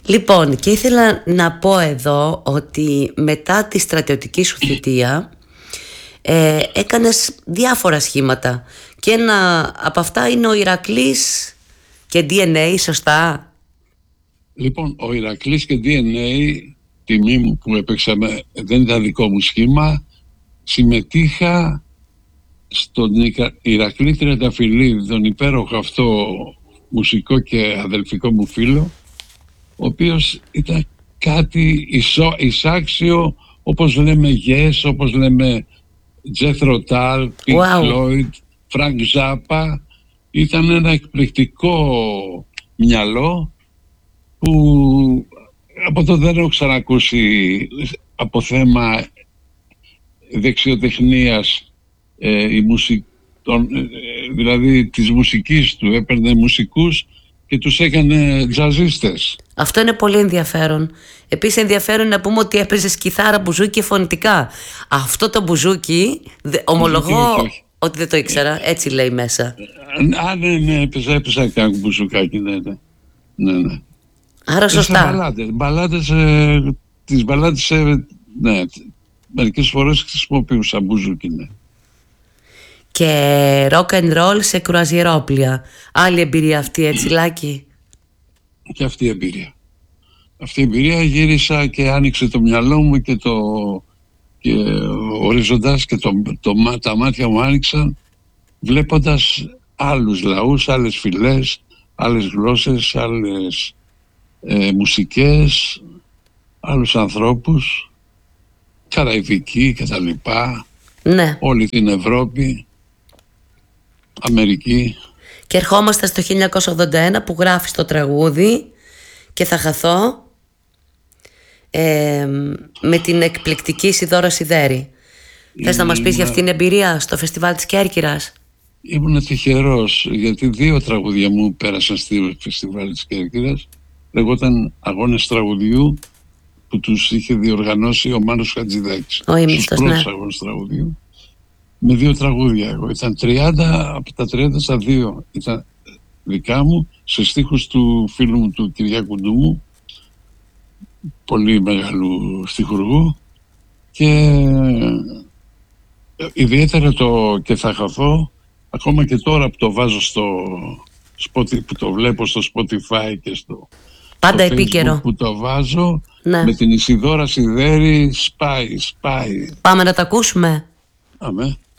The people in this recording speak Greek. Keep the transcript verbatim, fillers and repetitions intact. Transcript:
Λοιπόν, και ήθελα να πω εδώ ότι μετά τη στρατιωτική σου θητεία ε, έκανες διάφορα σχήματα και ένα από αυτά είναι ο Ηρακλής και ντι εν έι, σωστά? Λοιπόν, ο Ηρακλής και ντι εν έι, τιμή μου που έπαιξα, δεν ήταν δικό μου σχήμα. Συμμετείχα στον Ηρακλή Τριανταφυλλίδη, τον υπέροχο αυτό μουσικό και αδελφικό μου φίλο, ο οποίος ήταν κάτι ισο, εισάξιο, όπως λέμε Yes, όπως λέμε Jethro Tull, Pink Wow. Floyd, Frank Zappa. Ήταν ένα εκπληκτικό μυαλό που από το δεν έχω ξανακούσει από θέμα δεξιοτεχνίας ε, η μουσική, τον, ε, δηλαδή της μουσικής του. Έπαιρνε μουσικούς και τους έκανε τζαζίστες. Αυτό είναι πολύ ενδιαφέρον. Επίσης ενδιαφέρον να πούμε ότι έπαιζες κιθάρα, μπουζούκι και φωνητικά. Αυτό το μπουζούκι, ομολογώ όχι, όχι. ότι δεν το ήξερα, έτσι λέει μέσα. Α, ναι, ναι, έπαιζα, έπαιζα κάτι μπουζουκάκι, ναι, ναι. ναι, ναι. Άρα σωστά. Μπαλάντες, μπαλάντες, ε, τις μπαλάντες, ε, ναι, μερικές φορές χρησιμοποιούσα μπουζούκι, ναι. Και rock and roll σε κρουαζιερόπλια. Άλλη εμπειρία αυτή, έτσι, Λάκη? Και αυτή η εμπειρία. Αυτή η εμπειρία γύρισα και άνοιξε το μυαλό μου και το και οριζοντάς και το, το, τα μάτια μου άνοιξαν βλέποντας άλλους λαούς, άλλες φυλές, άλλες γλώσσες, άλλες ε, μουσικές, άλλους ανθρώπους, Καραϊβική και τα λοιπά, Ναι. όλη την Ευρώπη, Αμερική. Και ερχόμαστε στο χίλια εννιακόσια ογδόντα ένα που γράφεις το τραγούδι «Και θα χαθώ» ε, με την εκπληκτική Ησιδώρα Σιδέρη. Θες να μας πεις για αυτήν την εμπειρία στο φεστιβάλ της Κέρκυρας? Ήμουν τυχερός γιατί δύο τραγούδια μου πέρασαν στη φεστιβάλ της Κέρκυρας. Λεγόταν Αγώνες Τραγουδιού, που τους είχε διοργανώσει ο Μάνος Χατζηδάκης. Ο ήμιστος, στους ναι. πρώτους Αγώνες Τραγουδιού. Με δύο τραγούδια εγώ. Ήταν τριάντα, από τα τριάντα στα δύο ήταν δικά μου, σε στίχους του φίλου μου του Κυριάκου Ντούμου, πολύ μεγάλου στιχουργού, και ιδιαίτερα το «Και θα χαθώ», ακόμα και τώρα που το βάζω στο Spotify, που το βλέπω στο Spotify και στο, πάντα στο επίκαιρο Facebook που το βάζω, ναι. Με την Ησιδώρα Σιδέρη σπάει, σπάει. Πάμε να τα ακούσουμε. Αμέ.